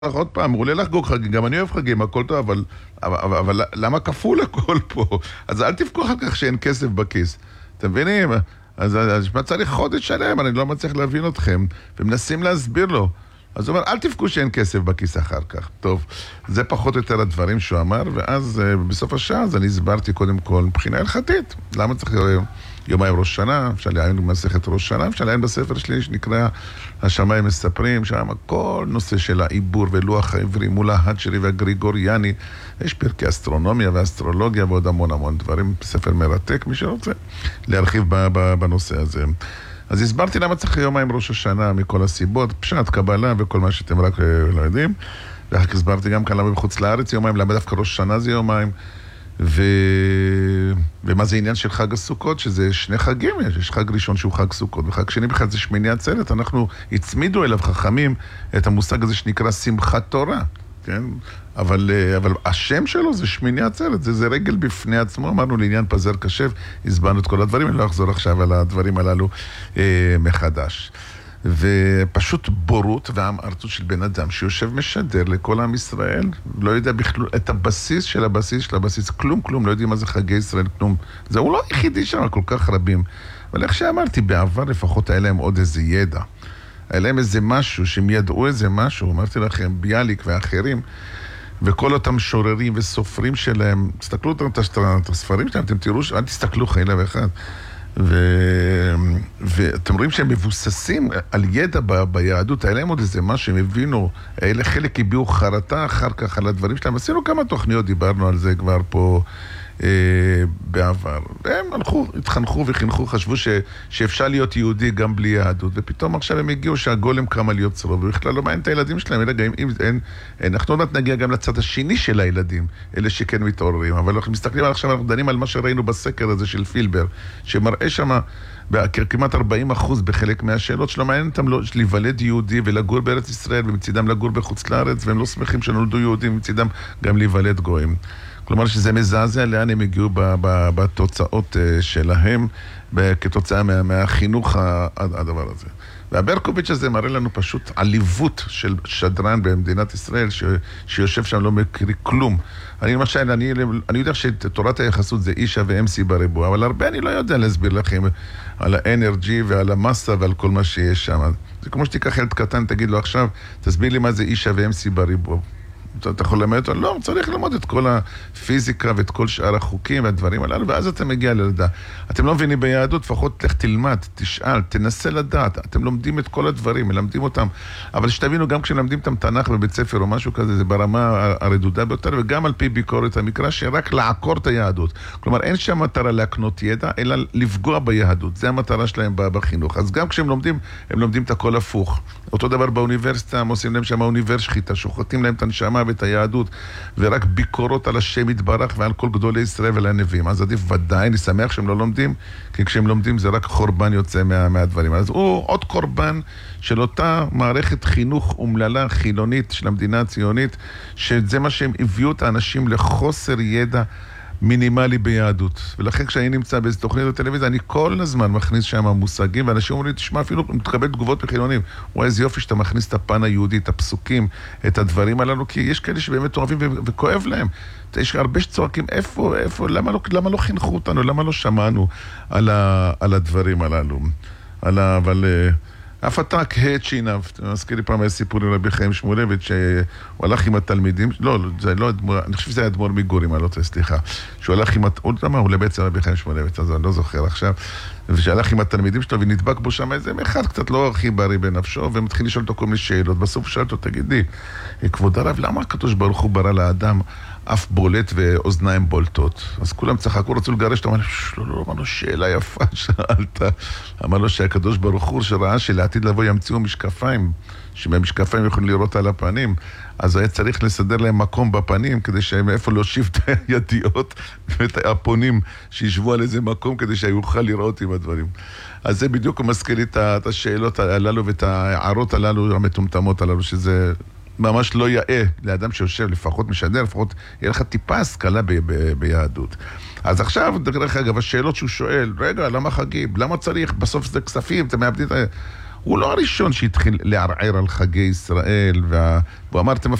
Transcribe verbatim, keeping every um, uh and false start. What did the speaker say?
עוד פעם, עולה לחגוג חגים, גם אני אוהב חגים, הכל טוב, אבל, אבל, אבל, אבל למה כפול הכל פה? אז אל תבכו אחר כך שאין כסף בכיס. אתם מבינים? אז, אז מה צריך חודש שלם? אני לא מצליח להבין אתכם. ומנסים להסביר לו. אז הוא אומר, אל תבכו שאין כסף בכיס אחר כך. טוב, זה פחות או יותר הדברים שהוא אמר, ואז בסוף השעה, אז אני הסברתי קודם כל מבחינה הלכתית. למה צריך יומיים ראש שנה? אפשר לעיין במסכת ראש שנה, אפשר לעיין בספר שלי שנקרא השמיים מספרים, שם כל נושא של העיבור ולוח העברי מול ההדשרי והגריגוריאני. יש פרקי אסטרונומיה ואסטרולוגיה ועוד המון המון דברים, ספר מרתק, מי שרוצה להרחיב בנושא הזה. אז הסברתי למה צריך יומיים ראש השנה מכל הסיבות, פשט, קבלה וכל מה שאתם רק לא יודעים. ואחר כך הסברתי גם כאן למה בחוץ לארץ יומיים, למה דווקא ראש השנה זה יומיים. ו... ומה זה עניין של חג הסוכות, שזה שני חגים יש, יש חג ראשון שהוא חג סוכות, וחג שני בכלל זה שמיני עצרת, אנחנו הצמידו אליו חכמים את המושג הזה שנקרא שמחת תורה, כן? אבל, אבל השם שלו זה שמיני עצרת, זה, זה רגל בפני עצמו, אמרנו לעניין פזר קשב, הסברנו את כל הדברים, אני לא אחזור עכשיו על הדברים הללו אה, מחדש. ופשוט בורות ועם ארצות של בן אדם שיושב משדר לכל עם ישראל, לא יודע בכלל את הבסיס של הבסיס של הבסיס, כלום כלום, לא יודעים מה זה חגי ישראל, כלום. זה הוא לא היחידי שם, כל כך רבים. אבל איך שאמרתי, בעבר לפחות היה להם עוד איזה ידע. היה להם איזה משהו, שהם ידעו איזה משהו, אמרתי לכם, ביאליק ואחרים, וכל אותם שוררים וסופרים שלהם, תסתכלו את הספרים שלהם, אתם תראו, אל תסתכלו חיילה ואחד. ו... ואתם רואים שהם מבוססים על ידע ב... ביהדות, היה להם עוד איזה מה שהם הבינו, אלה חלק הביאו חרטה אחר כך על הדברים שלהם, עשינו כמה תוכניות, דיברנו על זה כבר פה אה, בעבר. והם הלכו, התחנכו וחינכו, חשבו ש... שאפשר להיות יהודי גם בלי יהדות, ופתאום עכשיו הם הגיעו שהגולם קם על יוצרו, ובכלל לא מעניין את הילדים שלהם, אלא גם אם אין, אין, אנחנו עוד נגיע גם לצד השני של הילדים, אלה שכן מתעוררים, אבל אנחנו מסתכלים על עכשיו, אנחנו דנים על מה שראינו בסקר הזה של פילבר, שמראה שמה, כמעט ארבעים אחוז בחלק מהשאלות שלא מעניין אותם לא, להיוולד יהודי ולגור בארץ ישראל, ומצידם לגור בחוץ לארץ, והם לא שמחים שנולדו יהודים, ומצידם גם להיוולד גויים. כלומר שזה מזעזע לאן הם הגיעו בתוצאות שלהם, כתוצאה מה, מהחינוך הדבר הזה. והברקוביץ' הזה מראה לנו פשוט עליבות של שדרן במדינת ישראל, ש, שיושב שם לא מכיר כלום. אני למשל, אני, אני יודע שתורת היחסות זה אישה ואמסי בריבוע, אבל הרבה אני לא יודע להסביר לכם על האנרגי ועל המסה ועל כל מה שיש שם. זה כמו שתיקח ילד קטן, תגיד לו עכשיו, תסביר לי מה זה אישה ואמסי בריבוע. אתה יכול ללמד אותו? לא, צריך ללמוד את כל הפיזיקה ואת כל שאר החוקים והדברים הללו, ואז אתה מגיע ללדע. אתם לא מבינים ביהדות, לפחות לך תלמד, תשאל, תנסה לדעת. אתם לומדים את כל הדברים, מלמדים אותם. אבל שתבינו, גם כשלמדים את התנ"ך בבית ספר או משהו כזה, זה ברמה הרדודה ביותר, וגם על פי ביקורת המקרא, שרק לעקור את היהדות. כלומר, אין שם מטרה להקנות ידע, אלא לפגוע ביהדות. זה המטרה שלהם בחינוך. אז גם כשהם לומדים, הם לומדים את הכל הפוך. אותו דבר באוניברסיטה, הם עושים להם שם האוניברסיטה, שוחטים להם את הנשמה ואת היהדות, ורק ביקורות על השם יתברך ועל כל גדולי ישראל ועל הנביאים. אז עדיף ודאי, אני שמח שהם לא לומדים, כי כשהם לומדים זה רק חורבן יוצא מה, מהדברים. אז הוא עוד קורבן של אותה מערכת חינוך אומללה, חילונית של המדינה הציונית, שזה מה שהם הביאו את האנשים לחוסר ידע מינימלי ביהדות. ולכן כשאני נמצא באיזו תוכנית בטלוויזיה, אני כל הזמן מכניס שם מושגים, ואנשים אומרים לי, תשמע, אפילו מתקבל תגובות בחילונים. וואי, איזה יופי שאתה מכניס את הפן היהודי, את הפסוקים, את הדברים הללו, כי יש כאלה שבאמת אוהבים ו- וכואב להם. יש הרבה שצועקים, איפה, איפה, למה לא, למה לא חינכו אותנו, למה לא שמענו על, ה- על הדברים הללו. על ה- אבל... אף עתק העת שיניו, מזכיר לי פעם היה סיפור עם רבי חיים שמואלביץ' שהוא הלך עם התלמידים, לא, זה לא אדמו"ר, אני חושב שזה היה אדמו"ר מגורים, אני לא יודע, סליחה, שהוא הלך עם, הוא לא מה, הוא לבצע רבי חיים שמואלביץ', אז אני לא זוכר עכשיו, ושהלך עם התלמידים שלו ונדבק בו שם איזה אחד קצת לא הכי בריא בנפשו, ומתחיל לשאול אותו כל מיני שאלות, בסוף שאל אותו, תגידי, כבוד הרב, למה הקדוש ברוך הוא ברא לאדם אף בולט ואוזניים בולטות? אז כולם צחקו, רצו לגרש, אמר, לא, לא, אמר לו, שאלה יפה שאלת, אמר לו שהקדוש ברוך הוא שראה שלעתיד לבוא ימציאו משקפיים, שבמשקפיים יכולים לראות על הפנים, אז היה צריך לסדר להם מקום בפנים, כדי שהם איפה להושיב את הידיעות ואת הפונים שישבו על איזה מקום, כדי שיוכל לראות עם הדברים. אז זה בדיוק מזכיר לי את השאלות הללו ואת ההערות הללו, המטומטמות הללו, שזה ממש לא יאה לאדם שיושב, לפחות משדר, לפחות יהיה לך טיפה השכלה ב- ב- ביהדות. אז עכשיו, דרך אגב, השאלות שהוא שואל, רגע, למה חגים? למה צריך? בסוף זה כספים, אתם מאבדים את ה... הוא לא הראשון שהתחיל לערער על חגי ישראל, וה... והוא אמר, אתם